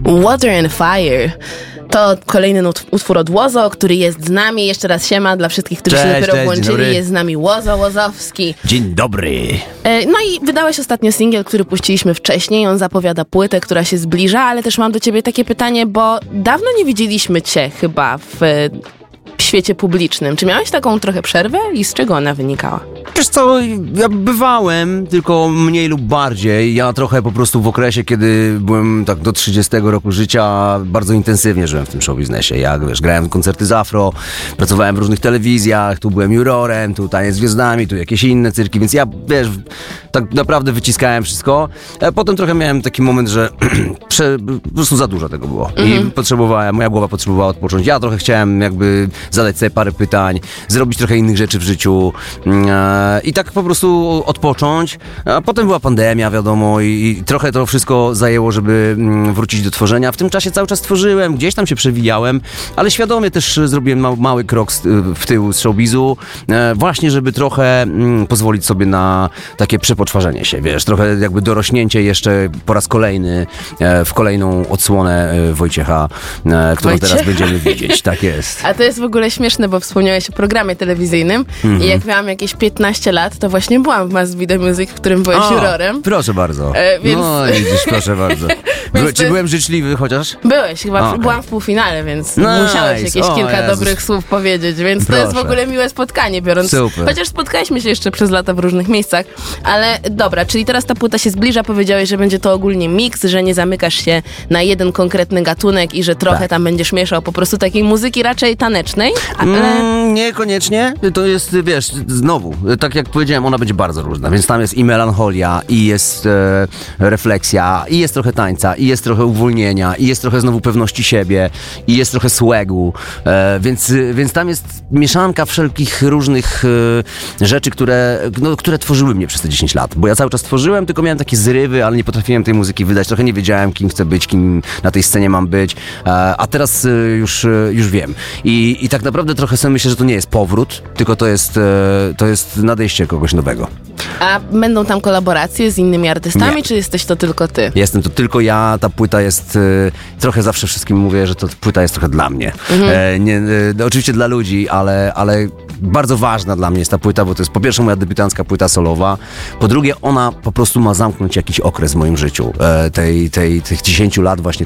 Water and Fire. To kolejny utwór od Łozo, który jest z nami. Jeszcze raz siema dla wszystkich, którzy się dopiero włączyli. Jest z nami Łozo Łozowski. Dzień dobry. No i wydałeś ostatnio singiel, który puściliśmy wcześniej. On zapowiada płytę, która się zbliża, ale też mam do ciebie takie pytanie, bo dawno nie widzieliśmy cię chyba w świecie publicznym. Czy miałeś taką trochę przerwę i z czego ona wynikała? Wiesz co, ja bywałem, tylko mniej lub bardziej. Ja trochę po prostu w okresie, kiedy byłem tak do 30 roku życia, bardzo intensywnie żyłem w tym showbiznesie. Ja, wiesz, grałem koncerty z afro, pracowałem w różnych telewizjach, tu byłem jurorem, tu Taniec z Gwiazdami, tu jakieś inne cyrki, więc ja, wiesz, tak naprawdę wyciskałem wszystko. A potem trochę miałem taki moment, że po prostu za dużo tego było. I moja głowa potrzebowała odpocząć. Ja trochę chciałem jakby zadać sobie parę pytań, zrobić trochę innych rzeczy w życiu. I tak po prostu odpocząć. A potem była pandemia, wiadomo, i trochę to wszystko zajęło, żeby wrócić do tworzenia. W tym czasie cały czas tworzyłem, gdzieś tam się przewijałem, ale świadomie też zrobiłem mały krok w tył z showbizu, właśnie żeby trochę pozwolić sobie na takie przepoczwarzenie się, wiesz, trochę jakby dorośnięcie jeszcze po raz kolejny w kolejną odsłonę Wojciecha, którą teraz będziemy widzieć. Tak jest. A to jest w ogóle śmieszne, bo wspomniałeś o programie telewizyjnym i jak miałam jakieś 15 lat, to właśnie byłam w Must Be The Music, w którym byłeś jurorem. Proszę bardzo. Więc... No widzisz, proszę bardzo. Czy byłem życzliwy chociaż? Byłeś, chyba byłam w półfinale, więc musiałeś jakieś kilka dobrych słów powiedzieć, więc to jest w ogóle miłe spotkanie, biorąc... Super. Chociaż spotkaliśmy się jeszcze przez lata w różnych miejscach, ale dobra, czyli teraz ta płyta się zbliża, powiedziałeś, że będzie to ogólnie miks, że nie zamykasz się na jeden konkretny gatunek i że trochę tam będziesz mieszał po prostu takiej muzyki raczej tanecznej, ale... Niekoniecznie, to jest, wiesz, znowu, tak jak powiedziałem, ona będzie bardzo różna, więc tam jest i melancholia, i jest refleksja, i jest trochę tańca, i jest trochę uwolnienia, i jest trochę znowu pewności siebie, i jest trochę swagu, więc tam jest mieszanka wszelkich różnych rzeczy, które tworzyły mnie przez te 10 lat, bo ja cały czas tworzyłem, tylko miałem takie zrywy, ale nie potrafiłem tej muzyki wydać, trochę nie wiedziałem, kim chcę być, kim na tej scenie mam być, a teraz już wiem. I tak naprawdę trochę sobie myślę, że to nie jest powrót, tylko to jest nadejście kogoś nowego. A będą tam kolaboracje z innymi artystami, czy jesteś to tylko ty? Jestem to tylko ja, ta płyta jest, trochę zawsze wszystkim mówię, że ta płyta jest trochę dla mnie. Oczywiście dla ludzi, ale bardzo ważna dla mnie jest ta płyta, bo to jest po pierwsze moja debiutancka płyta solowa, po drugie ona po prostu ma zamknąć jakiś okres w moim życiu, tych 10 lat właśnie